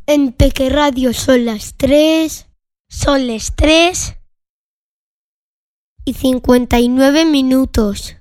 En Peque Radio son las 3. Son las 3 y 59 minutos.